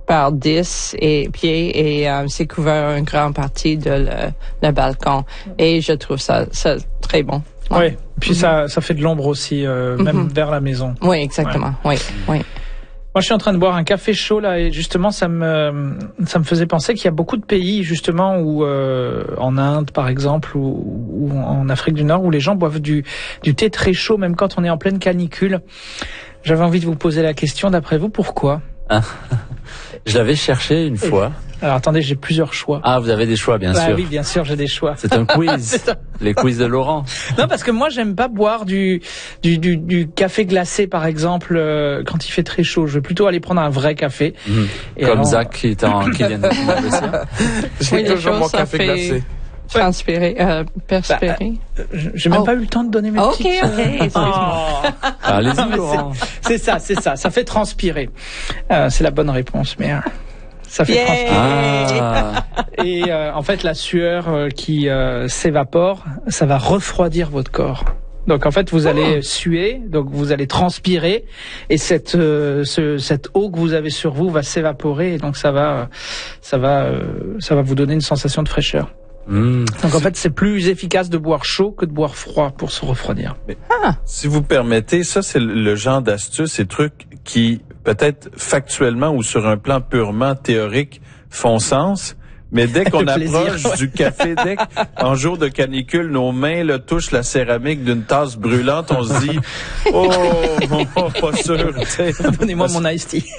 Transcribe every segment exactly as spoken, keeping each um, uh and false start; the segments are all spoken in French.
par dix et pieds et euh, c'est couvert une grande partie de le, le balcon. Et je trouve ça, ça très bon. Oui, Ouais. puis mm-hmm. ça, ça fait de l'ombre aussi, euh, mm-hmm. même vers la maison. Oui, exactement. Ouais. Oui, oui. Moi, je suis en train de boire un café chaud là, et justement, ça me, ça me faisait penser qu'il y a beaucoup de pays justement où, euh, en Inde par exemple, ou, ou en Afrique du Nord, où les gens boivent du, du thé très chaud, même quand on est en pleine canicule. J'avais envie de vous poser la question, d'après vous, pourquoi? Ah, je l'avais cherché une fois. Alors attendez, j'ai plusieurs choix. Ah, vous avez des choix, bien bah, sûr. Oui, bien sûr, j'ai des choix. C'est un quiz. Les quiz de Laurent. Non, parce que moi, j'aime pas boire du du du, du café glacé, par exemple, euh, quand il fait très chaud. Je vais plutôt aller prendre un vrai café. Mmh. Et Comme alors... Zach qui, est en, qui vient de m'investir. J'ai oui, toujours mon café fait... glacé. Transpirer, euh, perspirer. Bah, j'ai même oh. pas eu le temps de donner mes Ok, petites... ok, excuse-moi. Oh. Allez-y, Laurent. C'est ça, c'est ça. Ça fait transpirer. Euh, c'est la bonne réponse, mais... Euh... Ça fait yeah. transpirer. Ah. Et euh, en fait, la sueur euh, qui euh, s'évapore, ça va refroidir votre corps. Donc en fait, vous allez oh. suer, donc vous allez transpirer, et cette euh, ce, cette eau que vous avez sur vous va s'évaporer, et donc ça va ça va euh, ça va vous donner une sensation de fraîcheur. Mmh. Donc en fait, c'est plus efficace de boire chaud que de boire froid pour se refroidir. Mais, ah. Si vous permettez, ça c'est le genre d'astuces et trucs qui peut-être factuellement ou sur un plan purement théorique font sens, mais dès qu'on approche ouais. du café, dès qu'en jour de canicule, nos mains le touchent la céramique d'une tasse brûlante, on se dit « Oh, oh pas sûr. » Donnez-moi mon iced tea.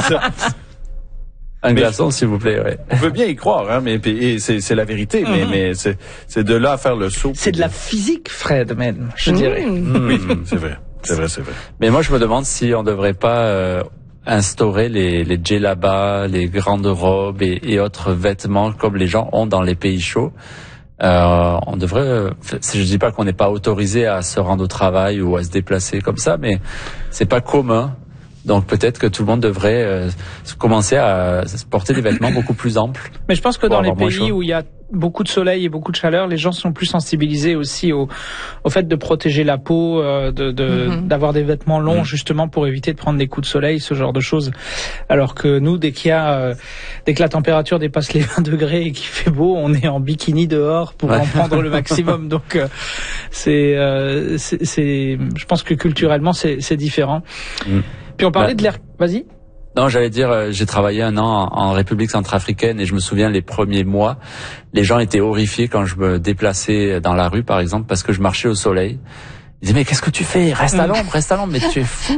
Un glaçon, s'il vous plaît, ouais. On veut bien y croire, hein, mais et c'est, c'est la vérité, mais, mm-hmm. mais c'est, c'est de là à faire le saut. C'est de la physique, Fred, même, je mm-hmm. dirais. Mm-hmm. Oui, c'est vrai, c'est vrai, c'est vrai. Mais moi, je me demande si on devrait pas euh, instaurer les, les djellabas, les grandes robes et, et autres vêtements comme les gens ont dans les pays chauds. Euh, on devrait, je dis pas qu'on n'est pas autorisé à se rendre au travail ou à se déplacer comme ça, mais c'est pas commun. Donc peut-être que tout le monde devrait euh, commencer à porter des vêtements beaucoup plus amples. Mais je pense que dans les pays où il y a beaucoup de soleil et beaucoup de chaleur, les gens sont plus sensibilisés aussi au, au fait de protéger la peau, euh, de, de mm-hmm. d'avoir des vêtements longs mm. justement pour éviter de prendre des coups de soleil, ce genre de choses. Alors que nous, dès qu'il y a, euh, dès que la température dépasse les vingt degrés et qu'il fait beau, on est en bikini dehors pour ouais. en prendre le maximum. Donc euh, c'est, euh, c'est, c'est, je pense que culturellement c'est, c'est différent. Mm. Puis on parlait bah, de l'air... Vas-y. Non, j'allais dire, euh, j'ai travaillé un an en, en République centrafricaine et je me souviens les premiers mois, les gens étaient horrifiés quand je me déplaçais dans la rue, par exemple, parce que je marchais au soleil. Ils disaient, mais qu'est-ce que tu fais? Reste à l'ombre, reste à l'ombre, mais tu es fou.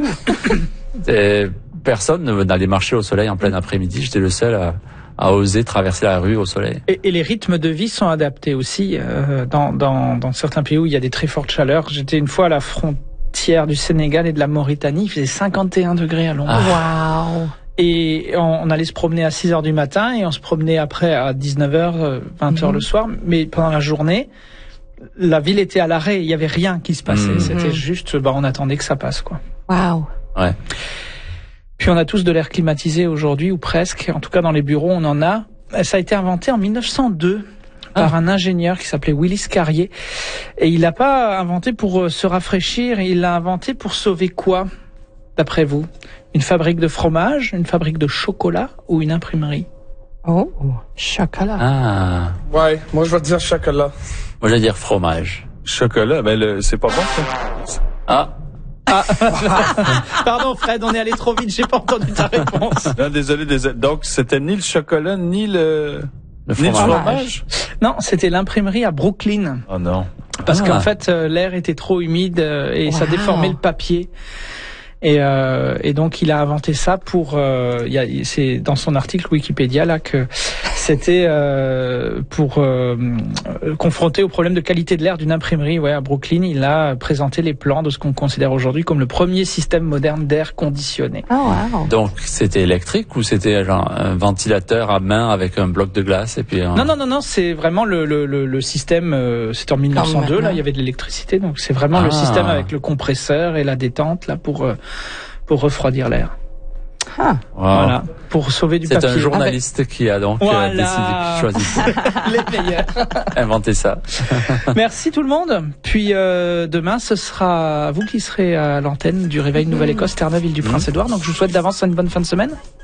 Et personne n'allait marcher au soleil en plein après-midi. J'étais le seul à, à oser traverser la rue au soleil. Et, et les rythmes de vie sont adaptés aussi euh, dans, dans, dans certains pays où il y a des très fortes chaleurs. J'étais une fois à la frontière du Sénégal et de la Mauritanie, il faisait cinquante et un degrés à l'ombre. Ah. Wow. Et on, on allait se promener à six heures du matin et on se promenait après à dix-neuf heures, vingt heures mm-hmm. le soir. Mais pendant la journée, la ville était à l'arrêt. Il y avait rien qui se passait. Mm-hmm. C'était juste, bah, on attendait que ça passe, quoi. Wow. Ouais. Puis on a tous de l'air climatisé aujourd'hui, ou presque. En tout cas, dans les bureaux, on en a. Ça a été inventé en mille neuf cent deux. Par un ingénieur qui s'appelait Willis Carrier. Et il l'a pas inventé pour se rafraîchir, il l'a inventé pour sauver quoi, d'après vous? Une fabrique de fromage, une fabrique de chocolat ou une imprimerie? Oh, chocolat. Ah. Ouais, moi je vais dire chocolat. Moi je vais dire fromage. Chocolat, ben le, c'est pas bon ça. Ah. Ah. Pardon Fred, on est allé trop vite, j'ai pas entendu ta réponse. Non, désolé, désolé. Donc c'était ni le chocolat, ni le... Le fromage. Ni le fromage? Non, c'était l'imprimerie à Brooklyn. Oh non. Parce ah. qu'en fait, euh, l'air était trop humide euh, et wow. ça déformait le papier. Et, euh, et donc il a inventé ça pour. Euh, y a, c'est dans son article Wikipédia là que c'était euh, pour euh, confronter au problème de qualité de l'air d'une imprimerie. Ouais, à Brooklyn, il a présenté les plans de ce qu'on considère aujourd'hui comme le premier système moderne d'air conditionné. Oh, wow. Donc c'était électrique ou c'était genre un ventilateur à main avec un bloc de glace et puis. Un... Non non non non, c'est vraiment le le le, le système. Euh, c'était en mille neuf cent deux là, il y avait de l'électricité, donc c'est vraiment ah. le système avec le compresseur et la détente là pour. Euh, pour refroidir l'air. Ah. Wow. Voilà, pour sauver du c'est papier. C'est un journaliste Avec... qui a donc voilà. euh, décidé, choisi les meilleurs. Inventer ça. Merci tout le monde. Puis euh, demain, ce sera vous qui serez à l'antenne du Réveil Nouvelle-Écosse, Terre-Neuve, Île-du-Prince-Édouard. Donc je vous souhaite d'avance une bonne fin de semaine.